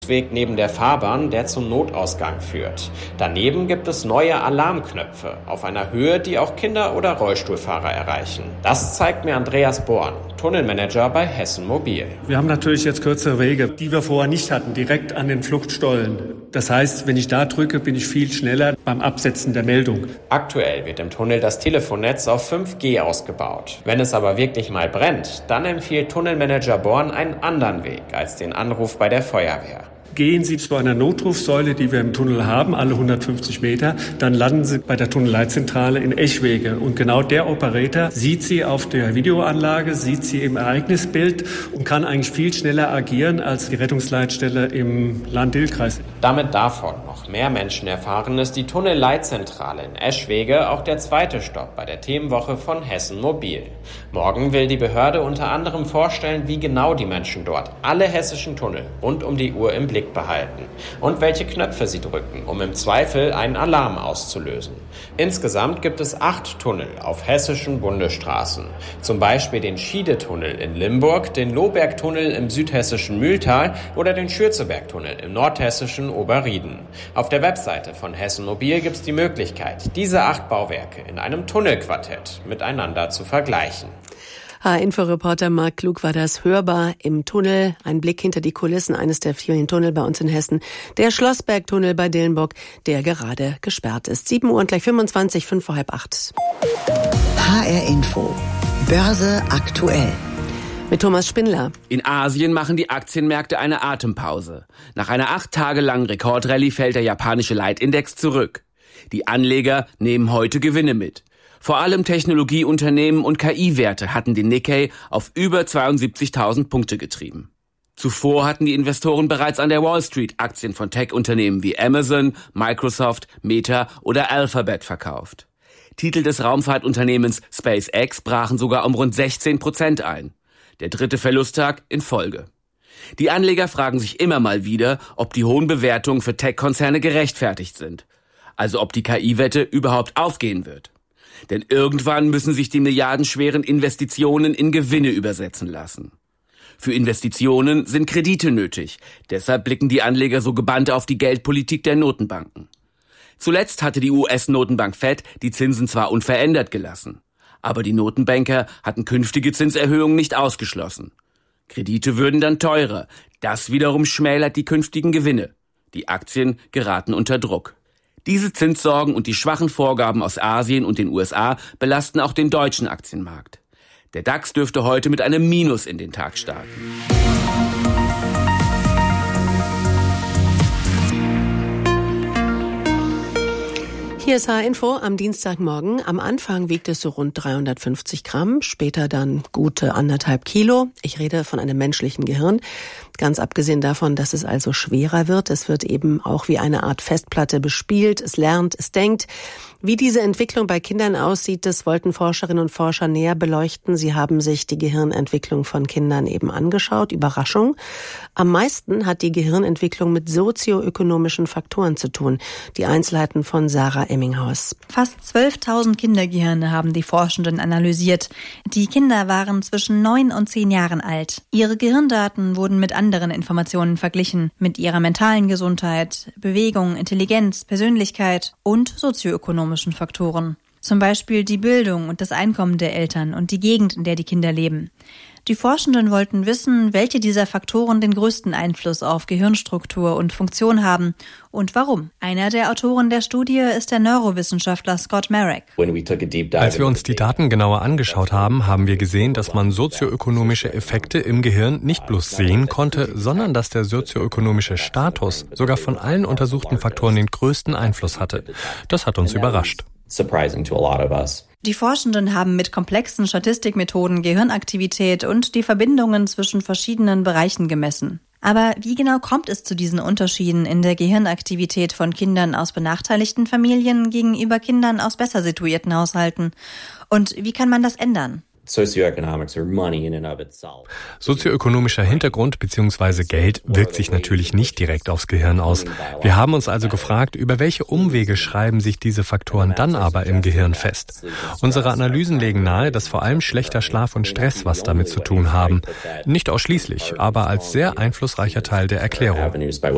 Weg neben der Fahrbahn, der zum Notausgang führt. Daneben gibt es neue Alarmknöpfe auf einer Höhe, die auch Kinder- oder Rollstuhlfahrer erreichen. Das zeigt mir Andreas Born, Tunnelmanager bei Hessen Mobil. Wir haben natürlich jetzt kürzere Wege, die wir vorher nicht hatten, direkt an den Fluchtstollen. Das heißt, wenn ich da drücke, bin ich viel schneller beim Absetzen der Meldung. Aktuell wird im Tunnel das Telefonnetz auf 5G ausgebaut. Wenn es aber wirklich mal brennt, dann empfiehlt Tunnelmanager Born einen anderen Weg als den Anruf bei der Feuerwehr. Gehen Sie zu einer Notrufsäule, die wir im Tunnel haben, alle 150 Meter, dann landen Sie bei der Tunnelleitzentrale in Eschwege. Und genau der Operator sieht Sie auf der Videoanlage, sieht Sie im Ereignisbild und kann eigentlich viel schneller agieren als die Rettungsleitstelle im Land-Dill-Kreis. Damit davon noch mehr Menschen erfahren, ist die Tunnelleitzentrale in Eschwege auch der zweite Stopp bei der Themenwoche von Hessen Mobil. Morgen will die Behörde unter anderem vorstellen, wie genau die Menschen dort alle hessischen Tunnel rund um die Uhr im Blick behalten und welche Knöpfe sie drücken, um im Zweifel einen Alarm auszulösen. Insgesamt gibt es 8 Tunnel auf hessischen Bundesstraßen. Zum Beispiel den Schiedetunnel in Limburg, den Lohbergtunnel im südhessischen Mühltal oder den Schürzebergtunnel im nordhessischen Oberrieden. Auf der Webseite von Hessen Mobil gibt es die Möglichkeit, diese 8 Bauwerke in einem Tunnelquartett miteinander zu vergleichen. H-Info-Reporter Marc Klug war das hörbar im Tunnel. Ein Blick hinter die Kulissen eines der vielen Tunnel bei uns in Hessen. Der Schlossbergtunnel bei Dillenburg, der gerade gesperrt ist. 7 Uhr und gleich 25, 5 vor halb 8. HR-Info. Börse aktuell. Mit Thomas Spindler. In Asien machen die Aktienmärkte eine Atempause. Nach einer 8 Tage langen Rekordrallye fällt der japanische Leitindex zurück. Die Anleger nehmen heute Gewinne mit. Vor allem Technologieunternehmen und KI-Werte hatten den Nikkei auf über 72.000 Punkte getrieben. Zuvor hatten die Investoren bereits an der Wall Street Aktien von Tech-Unternehmen wie Amazon, Microsoft, Meta oder Alphabet verkauft. Titel des Raumfahrtunternehmens SpaceX brachen sogar um rund 16% ein. Der 3. Verlusttag in Folge. Die Anleger fragen sich immer mal wieder, ob die hohen Bewertungen für Tech-Konzerne gerechtfertigt sind. Also ob die KI-Wette überhaupt aufgehen wird. Denn irgendwann müssen sich die milliardenschweren Investitionen in Gewinne übersetzen lassen. Für Investitionen sind Kredite nötig. Deshalb blicken die Anleger so gebannt auf die Geldpolitik der Notenbanken. Zuletzt hatte die US-Notenbank Fed die Zinsen zwar unverändert gelassen, aber die Notenbanker hatten künftige Zinserhöhungen nicht ausgeschlossen. Kredite würden dann teurer. Das wiederum schmälert die künftigen Gewinne. Die Aktien geraten unter Druck. Diese Zinssorgen und die schwachen Vorgaben aus Asien und den USA belasten auch den deutschen Aktienmarkt. Der DAX dürfte heute mit einem Minus in den Tag starten. Hier ist H-Info am Dienstagmorgen. Am Anfang wiegt es so rund 350 Gramm, später dann gute 1,5 Kilo. Ich rede von einem menschlichen Gehirn. Ganz abgesehen davon, dass es also schwerer wird. Es wird eben auch wie eine Art Festplatte bespielt. Es lernt, es denkt. Wie diese Entwicklung bei Kindern aussieht, das wollten Forscherinnen und Forscher näher beleuchten. Sie haben sich die Gehirnentwicklung von Kindern eben angeschaut. Überraschung. Am meisten hat die Gehirnentwicklung mit sozioökonomischen Faktoren zu tun. Die Einzelheiten von Sarah Emminghaus. Fast 12.000 Kindergehirne haben die Forschenden analysiert. Die Kinder waren zwischen 9 und 10 Jahren alt. Ihre Gehirndaten wurden mit anderen Informationen verglichen, mit ihrer mentalen Gesundheit, Bewegung, Intelligenz, Persönlichkeit und sozioökonomischen Faktoren. Zum Beispiel die Bildung und das Einkommen der Eltern und die Gegend, in der die Kinder leben. Die Forschenden wollten wissen, welche dieser Faktoren den größten Einfluss auf Gehirnstruktur und Funktion haben und warum. Einer der Autoren der Studie ist der Neurowissenschaftler Scott Marek. Als wir uns die Daten genauer angeschaut haben, haben wir gesehen, dass man sozioökonomische Effekte im Gehirn nicht bloß sehen konnte, sondern dass der sozioökonomische Status sogar von allen untersuchten Faktoren den größten Einfluss hatte. Das hat uns überrascht. Die Forschenden haben mit komplexen Statistikmethoden Gehirnaktivität und die Verbindungen zwischen verschiedenen Bereichen gemessen. Aber wie genau kommt es zu diesen Unterschieden in der Gehirnaktivität von Kindern aus benachteiligten Familien gegenüber Kindern aus besser situierten Haushalten? Und wie kann man das ändern? Sozioökonomischer Hintergrund bzw. Geld wirkt sich natürlich nicht direkt aufs Gehirn aus. Wir haben uns also gefragt, über welche Umwege schreiben sich diese Faktoren dann aber im Gehirn fest. Unsere Analysen legen nahe, dass vor allem schlechter Schlaf und Stress was damit zu tun haben. Nicht ausschließlich, aber als sehr einflussreicher Teil der Erklärung.